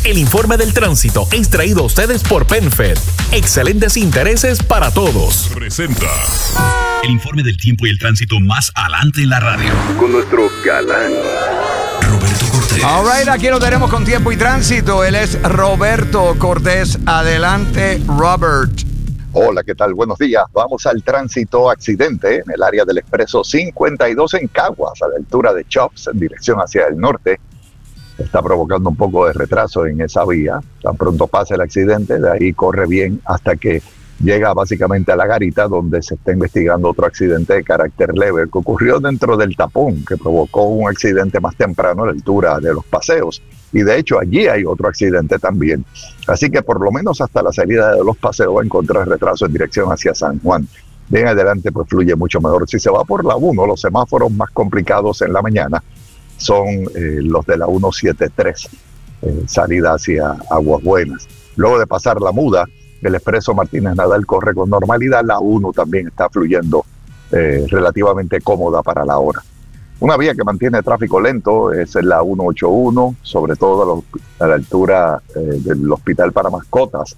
El informe del tránsito es traído a ustedes por PenFed. Excelentes intereses para todos. Presenta el informe del tiempo y el tránsito más adelante en la radio. Con nuestro galán Roberto Cortés. All right, aquí lo tenemos con tiempo y tránsito. Él es Roberto Cortés. Adelante, Robert. Hola, ¿qué tal? Buenos días. Vamos al tránsito. Accidente en el área del Expreso 52 en Caguas, a la altura de Chops, en dirección hacia el norte. Está provocando un poco de retraso en esa vía. Tan pronto pasa el accidente, de ahí corre bien hasta que llega básicamente a la garita, donde se está investigando otro accidente de carácter leve que ocurrió dentro del tapón, que provocó un accidente más temprano a la altura de los paseos. Y de hecho allí hay otro accidente también. Así que por lo menos hasta la salida de los paseos va a encontrar retraso en dirección hacia San Juan. Bien adelante pues fluye mucho mejor. Si se va por la 1, los semáforos más complicados en la mañana son los de la 173, salida hacia Aguas Buenas. Luego de pasar la muda, el Expreso Martínez Nadal corre con normalidad. La 1 también está fluyendo relativamente cómoda para la hora. Una vía que mantiene tráfico lento es la 181, sobre todo a la altura del Hospital para Mascotas,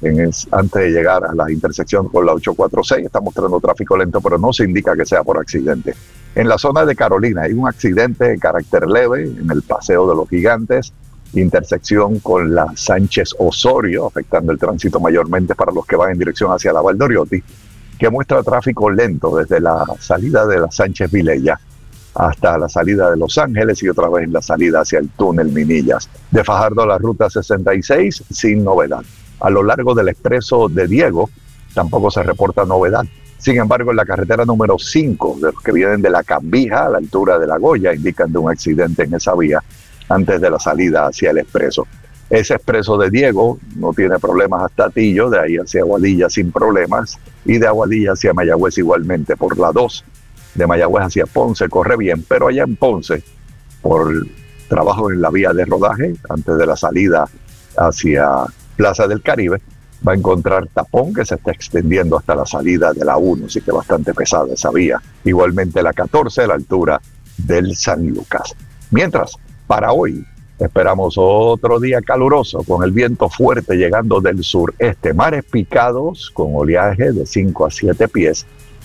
antes de llegar a la intersección con la 846. Está mostrando tráfico lento, pero no se indica que sea por accidente. En la zona de Carolina hay un accidente de carácter leve en el Paseo de los Gigantes, intersección con la Sánchez Osorio, afectando el tránsito mayormente para los que van en dirección hacia la Valdoriotti, que muestra tráfico lento desde la salida de la Sánchez Vilella hasta la salida de Los Ángeles y otra vez la salida hacia el túnel Minillas. De Fajardo a la ruta 66, sin novedad. A lo largo del Expreso de Diego tampoco se reporta novedad. Sin embargo, en la carretera número 5, de los que vienen de la Cambija a la altura de La Goya, indican de un accidente en esa vía antes de la salida hacia el Expreso. Ese Expreso de Diego no tiene problemas hasta Atillo, de ahí hacia Aguadilla sin problemas, y de Aguadilla hacia Mayagüez igualmente. Por la 2, de Mayagüez hacia Ponce corre bien, pero allá en Ponce, por trabajo en la vía de rodaje, antes de la salida hacia Plaza del Caribe, va a encontrar tapón que se está extendiendo hasta la salida de la 1, así que bastante pesada esa vía. Igualmente la 14 a la altura del San Lucas. Mientras, para hoy, esperamos otro día caluroso, con el viento fuerte llegando del sureste, mares picados con oleaje de 5 a 7 pies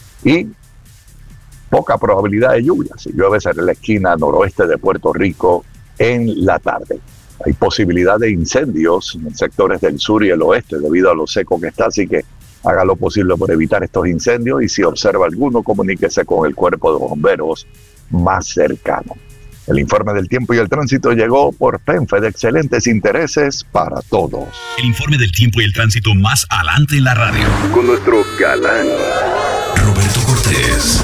y poca probabilidad de lluvia. Si llueve será en la esquina noroeste de Puerto Rico en la tarde. Hay posibilidad de incendios en sectores del sur y el oeste debido a lo seco que está, así que haga lo posible por evitar estos incendios y si observa alguno, comuníquese con el cuerpo de bomberos más cercano. El informe del tiempo y el tránsito llegó por PenFed, de excelentes intereses para todos. El informe del tiempo y el tránsito más adelante en la radio. con nuestro galán Roberto Cortés.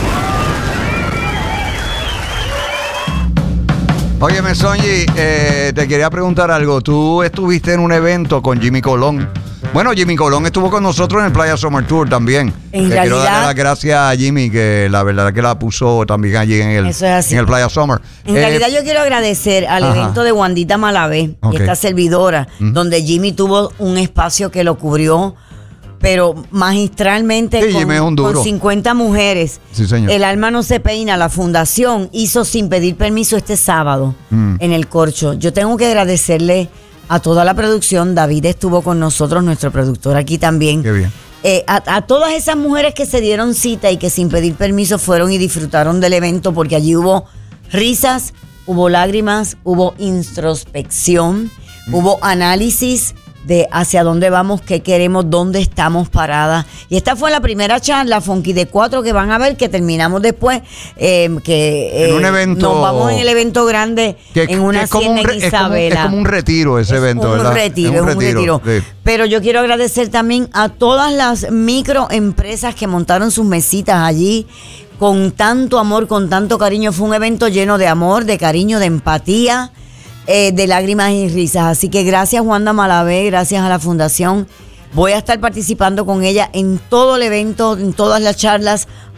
Óyeme, Sonji, te quería preguntar algo. Tú estuviste en un evento con Jimmy Colón. Bueno, Jimmy Colón estuvo con nosotros en el Playa Summer Tour también. Quiero darle las gracias a Jimmy, que la verdad que la puso también allí en el Playa Summer. En realidad yo quiero agradecer al evento de Wandita Malavé, esta servidora, donde Jimmy tuvo un espacio que lo cubrió, pero magistralmente, sí, con 50 mujeres. Sí, señor. El Alma No Se Peina, la fundación, hizo sin pedir permiso este sábado en el Corcho. Yo tengo que agradecerle a toda la producción. David estuvo con nosotros, nuestro productor aquí también. Qué bien. A todas esas mujeres que se dieron cita y que sin pedir permiso fueron y disfrutaron del evento, porque allí hubo risas, hubo lágrimas, hubo introspección, hubo análisis de hacia dónde vamos, qué queremos, dónde estamos paradas. Y esta fue la primera charla Funky de 4 que van a ver, que terminamos después, en un evento, nos vamos en el evento grande, en una hacienda en Isabela. Es como un retiro ese evento, ¿verdad? Es un retiro. Sí. Pero yo quiero agradecer también a todas las microempresas que montaron sus mesitas allí con tanto amor, con tanto cariño. Fue un evento lleno de amor, de cariño, de empatía, de lágrimas y risas. Así que gracias, Wanda Malavé, gracias a la fundación. Voy a estar participando con ella en todo el evento, en todas las charlas,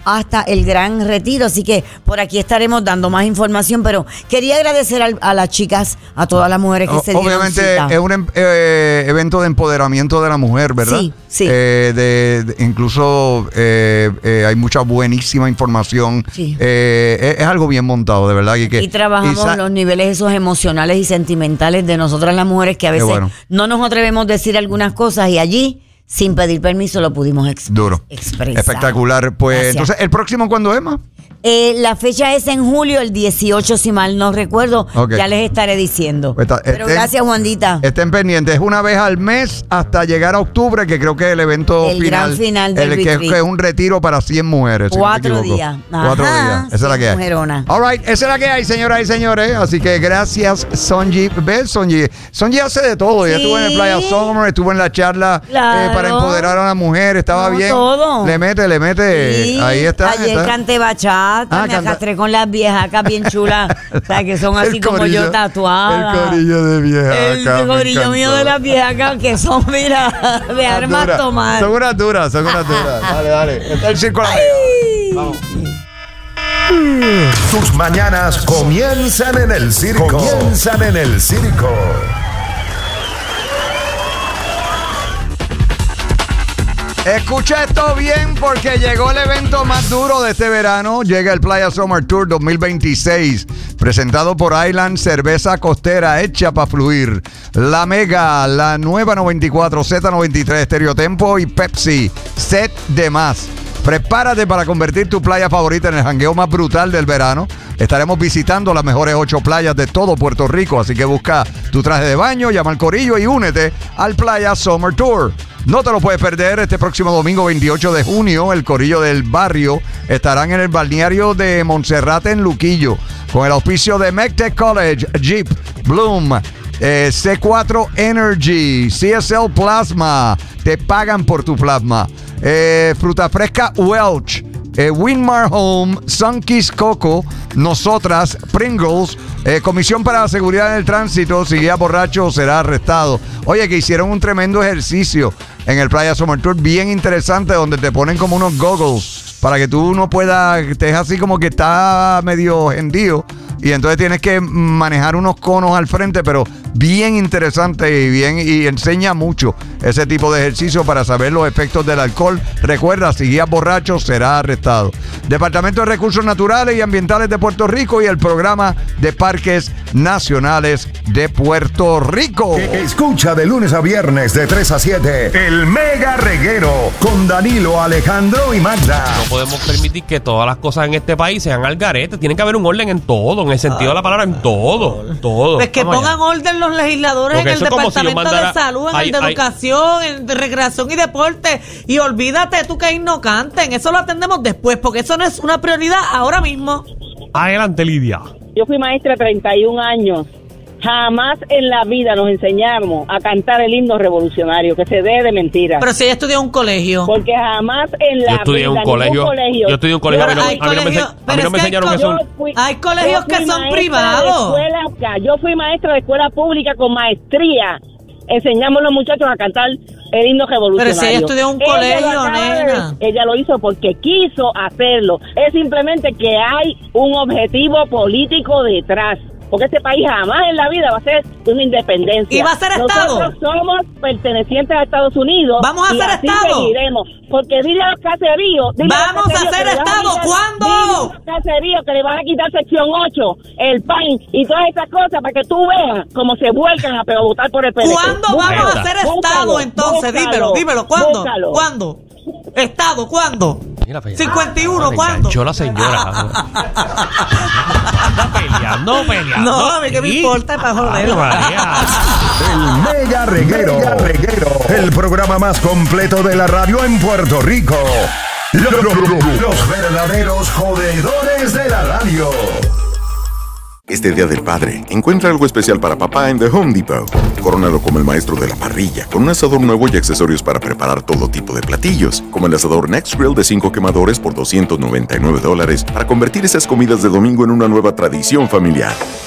hasta el Gran Retiro. Así que por aquí estaremos dando más información, pero quería agradecer a las chicas, a todas las mujeres que se dieron obviamente cita. es un evento de empoderamiento de la mujer, ¿verdad? Sí. Incluso hay mucha buenísima información. Sí. Es algo bien montado, de verdad. Y trabajamos los niveles esos emocionales y sentimentales de nosotras las mujeres, que a veces no nos atrevemos a decir algunas cosas, y allí, sin pedir permiso, lo pudimos expresar. Espectacular. Pues gracias. Entonces, ¿el próximo cuándo es, ma? La fecha es en julio, el 18, si mal no recuerdo. Okay. Ya les estaré diciendo. Pero gracias, Juandita. Estén pendientes. Es una vez al mes hasta llegar a octubre, que creo que es el evento final. El gran final del retreat. Que es un retiro para 100 mujeres. 4 días. 4 días. Esa es la que hay. Mujerona. All right, esa es la que hay, señoras y señores. Así que gracias, Sonji. ¿Ves, Sonji? Sonji hace de todo. Sí. Ya estuvo en el Playa Summer, estuvo en la charla para empoderar a la mujer. Estaba bien. Todo. Le mete. Sí. Ahí está. Ayer canté bachata. Me acastré con las viejacas bien chulas. O sea, que son así como yo tatuadas. El corillo de viejacas. El corillo mío de las viejacas, que son, mira, de armas tomar. Son unas duras. Dale. Está el circo. Vamos. Tus mañanas comienzan en el circo. Escucha esto bien, porque llegó el evento más duro de este verano. Llega el Playa Summer Tour 2026, presentado por Island Cerveza Costera, hecha para fluir. La Mega, la nueva 94, Z93, Estéreo Tempo y Pepsi, set de más. Prepárate para convertir tu playa favorita en el jangueo más brutal del verano. Estaremos visitando las mejores 8 playas de todo Puerto Rico, así que busca tu traje de baño, llama al corillo y únete al Playa Summer Tour. No te lo puedes perder. Este próximo domingo 28 de junio, el corillo del barrio estarán en el balneario de Monserrate en Luquillo, con el auspicio de MECTEC College, Jeep, Bloom, C4 Energy, CSL Plasma, te pagan por tu plasma, Fruta Fresca Welch, Winmar Home, Sunkiss Coco, Nosotras, Pringles, Comisión para la Seguridad en el Tránsito, si guía borracho será arrestado. Oye, que hicieron un tremendo ejercicio en el Playa Summer Tour, bien interesante, donde te ponen como unos goggles para que tú no puedas, te es así como que está medio hendido, y entonces tienes que manejar unos conos al frente, pero bien interesante y enseña mucho ese tipo de ejercicio para saber los efectos del alcohol. Recuerda, si guías borracho será arrestado. Departamento de Recursos Naturales y Ambientales de Puerto Rico y el Programa de Parques Nacionales de Puerto Rico. Escucha de lunes a viernes de 3 a 7 el Mega Reguero con Danilo, Alejandro y Magda. No podemos permitir que todas las cosas en este país sean al garete. Tiene que haber un orden en todo, en el sentido de la palabra, en todo. Pues que pongan orden los legisladores. Porque en el Departamento de Salud, en el de Educación, en de Recreación y Deporte. Y olvídate tú que ahí no canten. Eso lo atendemos después, porque eso no es una prioridad ahora mismo. Adelante, Lidia. Yo fui maestra 31 años. Jamás en la vida nos enseñamos a cantar el himno revolucionario, que se dé de mentira. Pero si ella estudió en un colegio. Porque jamás en la vida. Yo estudié en un colegio. A mí no me enseñaron eso. Hay colegios que son privados. Yo fui maestra de escuela pública con maestría. Enseñamos a los muchachos a cantar el himno revolucionario. Pero si ella estudió en un colegio, nena. Ella lo hizo porque quiso hacerlo. Es simplemente que hay un objetivo político detrás. Porque este país jamás en la vida va a ser una independencia. ¿Y va a ser Estado? Nosotros somos pertenecientes a Estados Unidos. ¿Vamos a ser así Estado? Seguiremos. Porque dile a los caseríos. ¿Vamos a ser Estado? ¿Cuándo? Dile a los caseríos que le van a quitar sección 8, el PAN y todas esas cosas para que tú veas cómo se vuelcan a votar por el PNP. ¿Cuándo vamos a ser Estado entonces? Dímelo. ¿Cuándo? Búscalo. ¿Cuándo? ¿Estado? ¿Cuándo? 51, ¿cuándo? Yo la señora. Peleando. No, a mí que me importa para joder. El Mega Reguero. El programa más completo de la radio en Puerto Rico. Los verdaderos jodedores de la radio. Este Día del Padre, encuentra algo especial para papá en The Home Depot. Corónalo como el maestro de la parrilla, con un asador nuevo y accesorios para preparar todo tipo de platillos, como el asador Next Grill de 5 quemadores por $299, para convertir esas comidas de domingo en una nueva tradición familiar.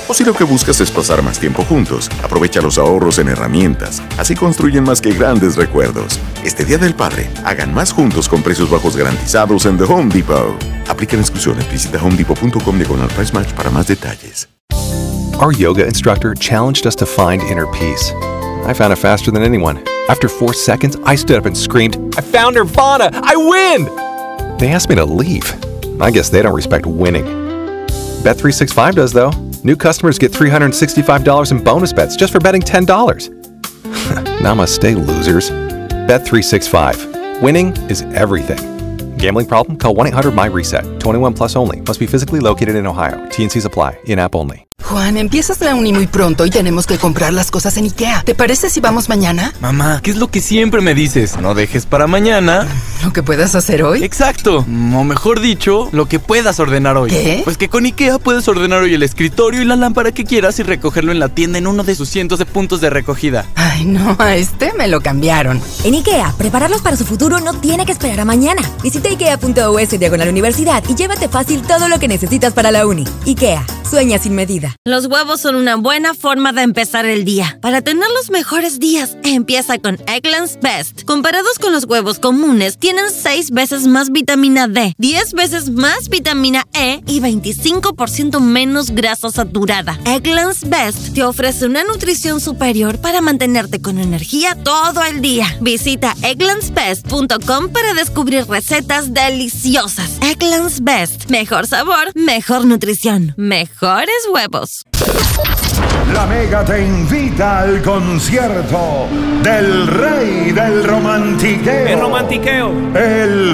O si lo que buscas es pasar más tiempo juntos, aprovecha los ahorros en herramientas. Así construyen más que grandes recuerdos. Este Día del Padre, hagan más juntos con precios bajos garantizados en The Home Depot. Aplican exclusiones. Visita homedepot.com/price match para más detalles. Our yoga instructor challenged us to find inner peace. I found it faster than anyone. After 4 seconds, I stood up and screamed, "I found Nirvana! I win!" They asked me to leave. I guess they don't respect winning. Bet365 does, though. New customers get $365 in bonus bets just for betting $10. Namaste, losers. Bet365. Winning is everything. Gambling problem? Call 1-800-MY-RESET. 21 plus only. Must be physically located in Ohio. T&Cs apply. In-app only. Juan, empiezas la uni muy pronto y tenemos que comprar las cosas en IKEA. ¿Te parece si vamos mañana? Mamá, ¿qué es lo que siempre me dices? No dejes para mañana ¿lo que puedas hacer hoy? Exacto. O mejor dicho, lo que puedas ordenar hoy. ¿Qué? Pues que con IKEA puedes ordenar hoy el escritorio y la lámpara que quieras y recogerlo en la tienda en uno de sus cientos de puntos de recogida. Ay, no, a este me lo cambiaron. En IKEA, prepararlos para su futuro no tiene que esperar a mañana. Visita IKEA.us/universidad y llévate fácil todo lo que necesitas para la uni. IKEA, sueña sin medida. Los huevos son una buena forma de empezar el día. Para tener los mejores días, empieza con Eggland's Best. Comparados con los huevos comunes, tienen 6 veces más vitamina D, 10 veces más vitamina E y 25% menos grasa saturada. Eggland's Best te ofrece una nutrición superior para mantenerte con energía todo el día. Visita egglandsbest.com para descubrir recetas deliciosas. Eggland's Best. Mejor sabor, mejor nutrición, mejores huevos. La Mega te invita al concierto del rey del romantiqueo. El romantiqueo. El